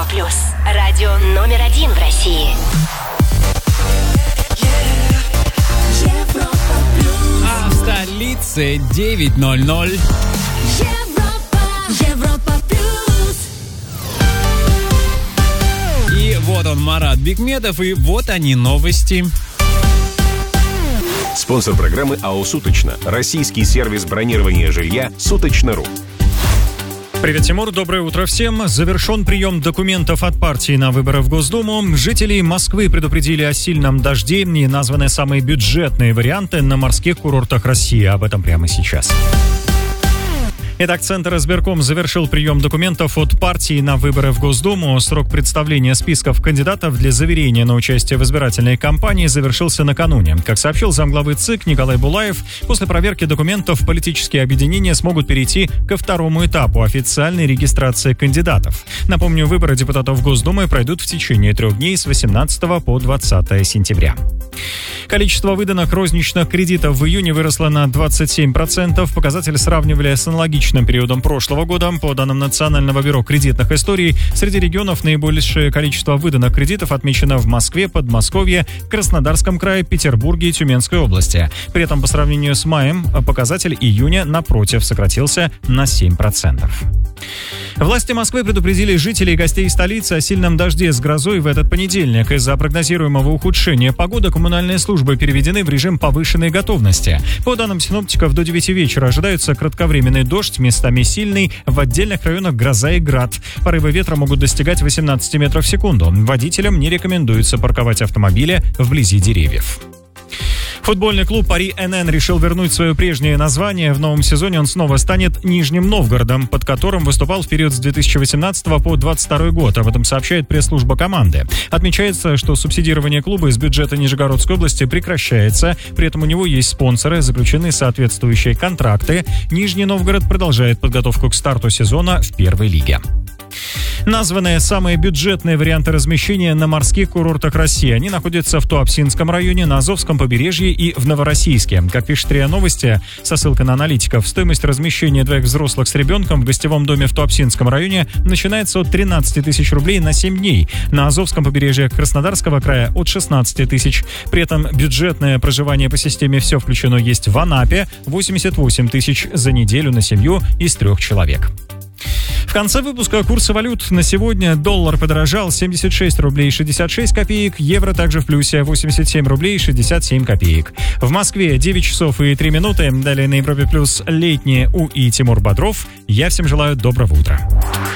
плюс. Радио номер 1 в России. А в столице 9:00. Европа плюс. И вот он, Марат Бикметов, и вот они новости. Спонсор программы АО «Суточно». Российский сервис бронирования жилья «Суточно.ру». Привет, Тимур. Доброе утро всем. Завершен прием документов от партии на выборы в Госдуму. Жителей Москвы предупредили о сильном дожде и названы самые бюджетные варианты на морских курортах России. Об этом прямо сейчас. Итак, Центр избирком завершил прием документов от партии на выборы в Госдуму. Срок представления списков кандидатов для заверения на участие в избирательной кампании завершился накануне. Как сообщил замглавы ЦИК Николай Булаев, после проверки документов политические объединения смогут перейти ко второму этапу официальной регистрации кандидатов. Напомню, выборы депутатов Госдумы пройдут в течение 3 дней с 18 по 20 сентября. Количество выданных розничных кредитов в июне выросло на 27%. Показатель сравнивали с аналогичным периодом прошлого года. По данным Национального бюро кредитных историй, среди регионов наибольшее количество выданных кредитов отмечено в Москве, Подмосковье, Краснодарском крае, Петербурге и Тюменской области. При этом по сравнению с маем показатель июня, напротив, сократился на 7%. Власти Москвы предупредили жителей и гостей столицы о сильном дожде с грозой в этот понедельник. Из-за прогнозируемого ухудшения погоды коммунальные службы переведены в режим повышенной готовности. По данным синоптиков, до 9 вечера ожидается кратковременный дождь, местами сильный, в отдельных районах гроза и град. Порывы ветра могут достигать 18 метров в секунду. Водителям не рекомендуется парковать автомобили вблизи деревьев. Футбольный клуб Пари НН решил вернуть свое прежнее название. В новом сезоне он снова станет Нижним Новгородом, под которым выступал в период с 2018 по 2022 год. Об этом сообщает пресс-служба команды. Отмечается, что субсидирование клуба из бюджета Нижегородской области прекращается. При этом у него есть спонсоры, заключены соответствующие контракты. Нижний Новгород продолжает подготовку к старту сезона в первой лиге. Названы самые бюджетные варианты размещения на морских курортах России. Они находятся в Туапсинском районе, на Азовском побережье и в Новороссийске. Как пишет РИА Новости, со ссылкой на аналитиков, стоимость размещения двоих взрослых с ребенком в гостевом доме в Туапсинском районе начинается от 13 тысяч рублей на 7 дней. На Азовском побережье Краснодарского края от 16 тысяч. При этом бюджетное проживание по системе «Все включено» есть в Анапе 88 тысяч за неделю на семью из 3 человек. В конце выпуска курсы валют на сегодня. Доллар подорожал 76 рублей 66 копеек, евро также в плюсе 87 рублей 67 копеек. В Москве 9 часов и 3 минуты. Далее на Европе плюс летние и Тимур Бодров. Я всем желаю доброго утра.